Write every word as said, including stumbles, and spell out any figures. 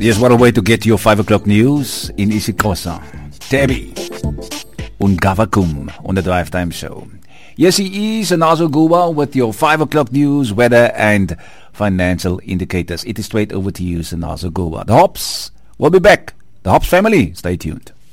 Yes, what a way to get your five o'clock news in isiXhosa. Tabby Ungavakum on the Drive Time Show. Yes, he is Nazo Guba with your five o'clock news, weather and financial indicators. It is straight over to you, Nazo Guba. The Hops will be back. The Hops family, stay tuned.